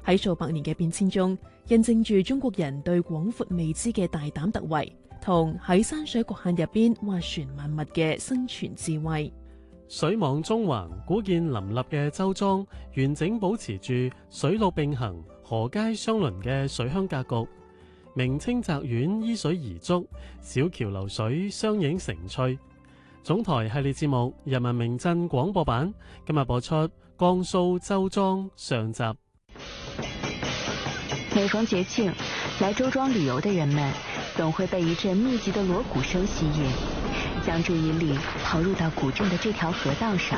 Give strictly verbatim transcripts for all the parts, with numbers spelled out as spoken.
喺數百年嘅變遷中，印證住中國人對廣闊未知嘅大膽突圍，同喺山水局限入邊斡旋萬物嘅生存智慧。 水網縱橫、古建林立嘅周莊，完整保持住水陸並行、河街相鄰嘅水鄉格局。明清澤院依水而築，小橋流水相映成趣。總台系列節目《人民名鎮廣播版》今日播出江蘇周莊上集。 每逢節慶，來周莊旅遊的人們總會被一陣密集的鑼鼓聲吸引，將注意力投入到古鎮的這條河道上。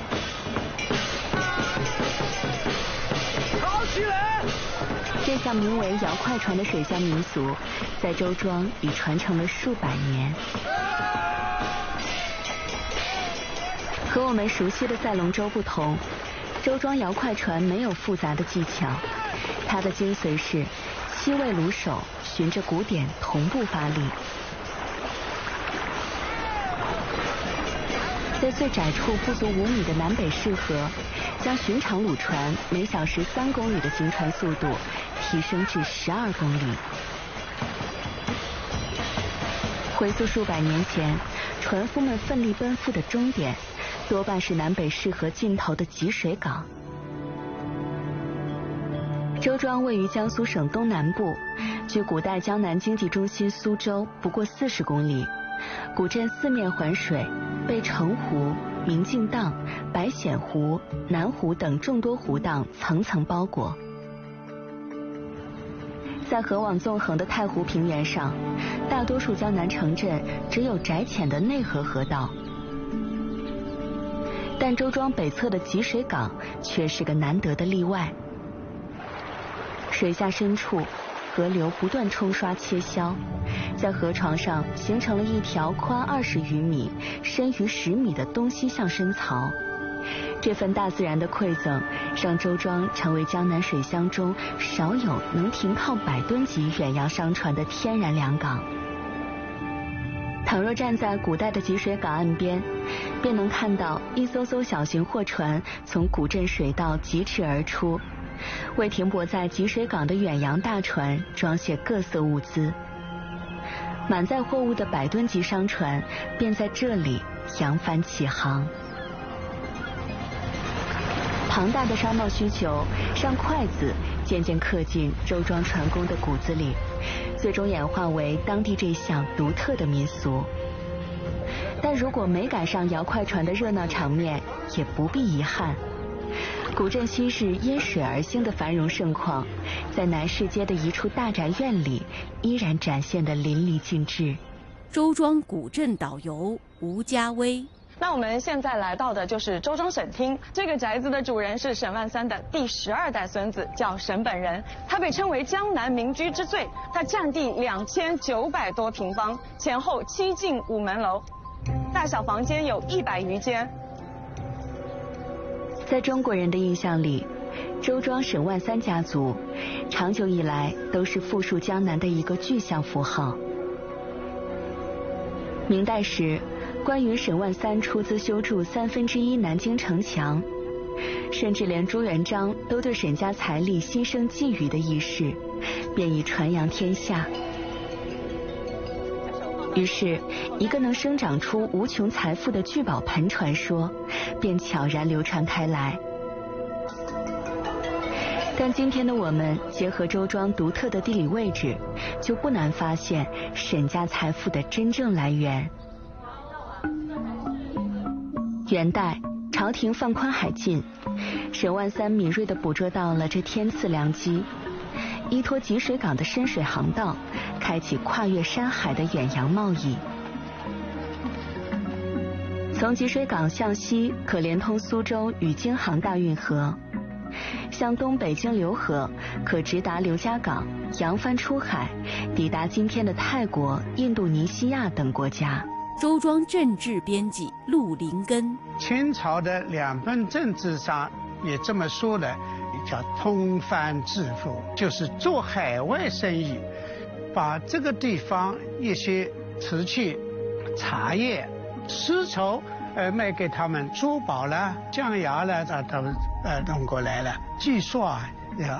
好起來！ 這項名為搖快船的水鄉民俗，在周莊已傳承了數百年。和我們熟悉的賽龍舟不同，周莊搖快船沒有複雜的技巧，它的精髓是七位橹手循着鼓點同步發力。在最窄處不足五米的南北市河，將尋常橹船每小時三公里的行船速度提升至十二公里。回溯數百年前，船夫們奮力奔赴的終點，多半是南北市河盡頭的吉水港。周莊位於江蘇省東南部，距古代江南經濟中心蘇州不過四十公里。古鎮四面環水，被城湖、明鏡蕩、白峴湖、南湖等眾多湖蕩層層包裹。在河網縱橫的太湖平原上，大多數江南城鎮只有窄淺的內河河道，但周莊北側的吉水港卻是個難得的例外。水下深處，河流不斷沖刷切削，在河床上形成了一條寬二十餘米、深於十米的東西向深槽。這份大自然的饋贈，讓周莊成為江南水鄉中少有能停靠百噸級遠洋商船的天然良港。倘若站在古代的吉水港岸邊，便能看到一艘艘小型貨船從古鎮水道疾馳而出，為停泊在吉水港的遠洋大船裝卸各色物資。滿載貨物的百噸級商船便在這裏揚帆起航。龐大的商貿需求讓筷子漸漸刻進周莊船工的骨子裡，最終演化為當地這項獨特的民俗。但如果沒趕上搖快船的熱鬧場面，也不必遺憾。古鎮昔日因水而興的繁榮盛況，在南市街的一處大宅院裡依然展現得淋漓盡致。 周莊古鎮導遊吳家威。 那我們現在來到的就是周莊省廳，這個宅子的主人是沈萬三的第十二代孫子，叫沈本人。他被稱為江南民居之最，他佔地兩千九百多平方，前後七進五門樓，大小房間有一百餘間。 在中國人的印象裡，周莊沈萬三家族長久以來都是富庶江南的一個具象符號。明代時，關於沈萬三出資修築三分之一南京城牆，甚至連朱元璋都對沈家財力心生覬覦的軼事，便已傳揚天下。於是，一個能生長出無窮財富的聚寶盆傳說，便悄然流傳開來。但今天的我們結合周莊獨特的地理位置，就不難發現沈家財富的真正來源。元代，朝廷放寬海禁，沈萬三敏銳地捕捉到了這天賜良機，依託吉水港的深水航道，開啟跨越山海的遠洋貿易。從吉水港向西可連通蘇州與京杭大運河，向東北京劉河可直達劉家港，揚帆出海，抵達今天的泰國、印度尼西亞等國家。 周莊政治編輯陸林根。 清朝的兩份政治上也這麼說的，叫通番致富，就是做海外生意，把這個地方一些瓷器、茶葉、絲綢呃賣給他們，珠寶啦、象牙啦，他都呃弄過來了。據說啊，